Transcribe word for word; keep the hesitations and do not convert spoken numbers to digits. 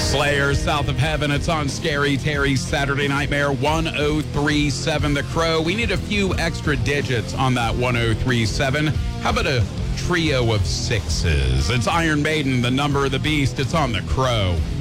Slayer, South of Heaven. It's on Scary Terry's Saturday Nightmare. one oh three point seven The Crow. We need a few extra digits on that one oh three point seven. How about a trio of sixes? It's Iron Maiden, the number of the beast. It's on The Crow.